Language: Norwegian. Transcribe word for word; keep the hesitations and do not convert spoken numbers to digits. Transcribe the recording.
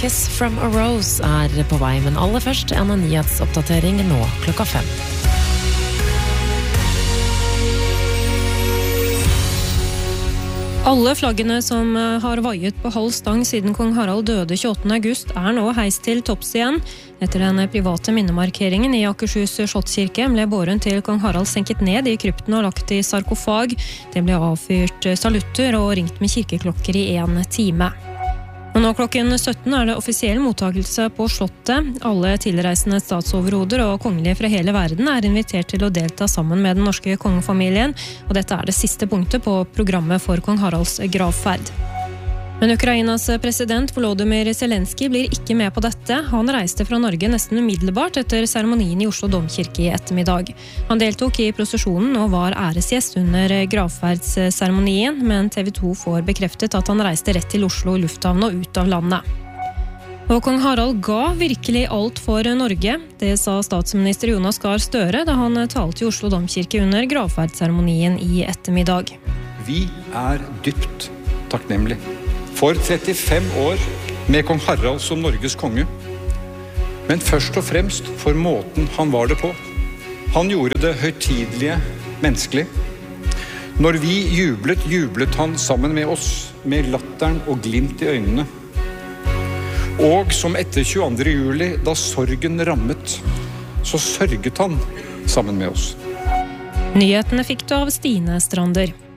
Kiss from a Rose er på vei, men aller først en nyhetsoppdatering nå klokka fem. Alle flaggene som har vaiet på halv stang siden kong Harald døde tjueåttende august er nå heist til topps igjen. Etter den private minnemarkeringen i Akershus Slottskirke ble båren til kong Harald senket ned i krypten og lagt i sarkofag. Det ble avfyrt salutter og ringt med kirkeklokker i en time. Og nå klokken sytten er det offisiell mottakelse på Slottet. Alle tilreisende statsoverhoder og kongelige fra hele verden er invitert til å delta sammen med den norske kongefamilien, og dette er det siste punktet på programmet for kong Haralds gravferd. Men Ukrainas president Volodymyr Zelensky blir ikke med på dette. Han reiste fra Norge nesten umiddelbart etter seremonien i Oslo Domkirke i ettermiddag. Han deltok i prosesjonen og var æresgjest under gravferdsseremonien, men T V to får bekreftet at han reiste rett til Oslo lufthavn og ut av landet. Og kong Harald ga virkelig alt for Norge. Det sa statsminister Jonas Gahr Støre da han talte i Oslo Domkirke under gravferdsseremonien i ettermiddag. Vi er dypt takknemlige for trettifem år med kong Harald som Norges konge, men først og fremst for måten han var det på. Han gjorde det høytidelige menneskelig. Når vi jublet, jublet han sammen med oss, med latteren og glimt i øynene. Og som etter tjueandre juli, da sorgen rammet, så sørget han sammen med oss. Nyhetene fikk du av Stine Strander.